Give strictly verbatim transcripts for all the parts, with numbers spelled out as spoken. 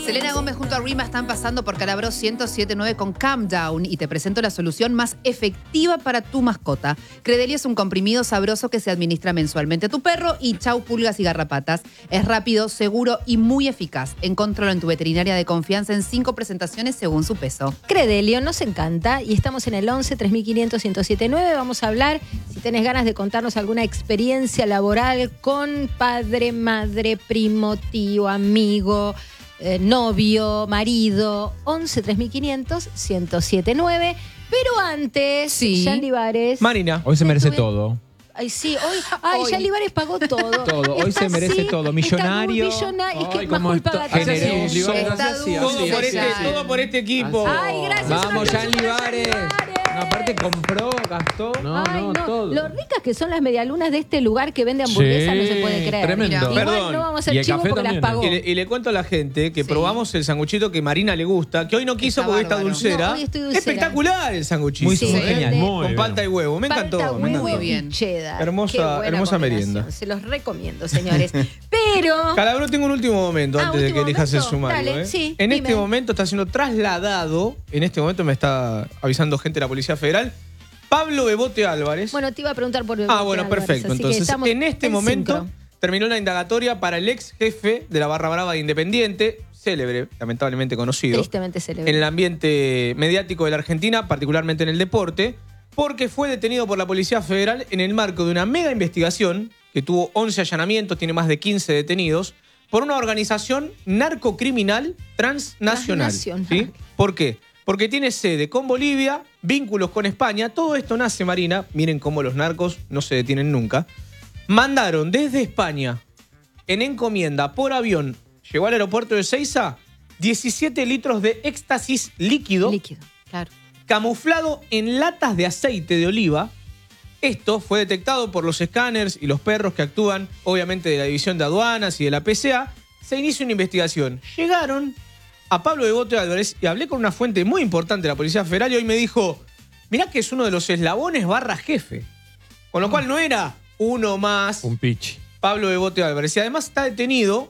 Selena Gómez junto a Rima están pasando por Calabro ciento siete punto nueve con Calm Down y te presento la solución más efectiva para tu mascota. Credelio es un comprimido sabroso que se administra mensualmente a tu perro y chau pulgas y garrapatas. Es rápido, seguro y muy eficaz. Encontralo en tu veterinaria de confianza en cinco presentaciones según su peso. Credelio nos encanta y estamos en el once, tres mil quinientos, ciento siete punto nueve. Vamos a hablar, si tenés ganas de contarnos alguna experiencia laboral con padre, madre, primo, tío, amigo, Eh, novio, marido, once, tres mil quinientos, ciento siete punto nueve. Pero antes, sí. Jean Libares. Marina, hoy se merece todo. Ay, sí, hoy. Ay, Hoy. Jean Libares pagó todo. Todo, hoy se merece así, todo. Millonario. Está muy millonario. Es que Ay, más cómo culpa está- Gabriel. generoso. Libares, Está así, todo así, por así. este, todo por este equipo. Ay, gracias. un Vamos, aplauso Jean para Libares. Jean Libares. No, aparte compró, gastó. No, Ay, no, no, todo. Lo ricas que son las medialunas de este lugar que vende hamburguesas, Sí, no se puede creer. tremendo. Igual Perdón. no vamos a Y hacer el chivo café porque las también, pagó. Y le, y le cuento a la gente que Sí. probamos el sanguchito que Marina le gusta, que hoy no quiso Está porque está bárbaro. dulcera. No, hoy estoy dulcera. Espectacular el sanguchito. Muy Sí, genial. de- Muy Con palta y huevo. Me encantó. Palta, me huevo encantó. Muy bien. y cheddar. Hermosa- Qué buena hermosa combinación. merienda. Se los recomiendo, señores. Pero... Calabro, tengo un último momento Ah, antes de que último elijas el momento. sumario. Dale, ¿eh? sí, en dime. este momento está siendo trasladado, en este momento me está avisando gente de la Policía Federal, Pablo Bebote Álvarez. Bueno, te iba a preguntar por... ah, bueno, Álvarez, perfecto. así que Entonces, estamos en este en momento sincro. terminó la indagatoria para el ex jefe de la Barra Brava de Independiente, célebre, lamentablemente conocido, Tristemente célebre. en el ambiente mediático de la Argentina, particularmente en el deporte, porque fue detenido por la Policía Federal en el marco de una mega investigación que tuvo once allanamientos, tiene más de quince detenidos, por una organización narcocriminal transnacional. Transnacional. ¿Sí? ¿Por qué? Porque tiene sede con Bolivia, vínculos con España. Todo esto nace, Marina, miren cómo los narcos no se detienen nunca. Mandaron desde España, en encomienda, por avión, llegó al aeropuerto de Ezeiza, diecisiete litros de éxtasis líquido, Líquido, claro. camuflado en latas de aceite de oliva. Esto fue detectado por los escáneres y los perros que actúan, obviamente, de la División de Aduanas y de la P C A. Se inició una investigación. Llegaron a Pablo Bebote Álvarez y hablé con una fuente muy importante de la Policía Federal y hoy me dijo, mirá que es uno de los eslabones barra jefe. Con lo cual no era uno más Un pitch. Pablo Bebote Álvarez. Y además está detenido,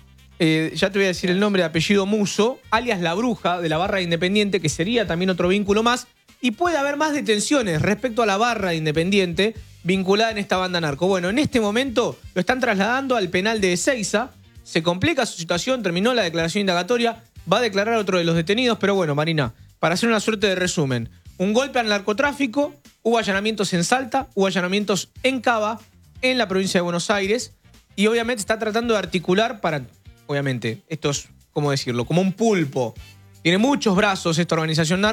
eh, ya te voy a decir el nombre de apellido Muso, alias La Bruja, de la Barra de Independiente, que sería también otro vínculo más. Y puede haber más detenciones respecto a la Barra de Independiente vinculada en esta banda narco. Bueno, en este momento lo están trasladando al penal de Ezeiza. Se complica su situación, terminó la declaración indagatoria. Va a declarar otro de los detenidos, pero bueno, Marina, para hacer una suerte de resumen. Un golpe al narcotráfico, hubo allanamientos en Salta, hubo allanamientos en Cava, en la provincia de Buenos Aires, y obviamente está tratando de articular para, obviamente, esto es, ¿cómo decirlo?, como un pulpo. Tiene muchos brazos esta organización narco.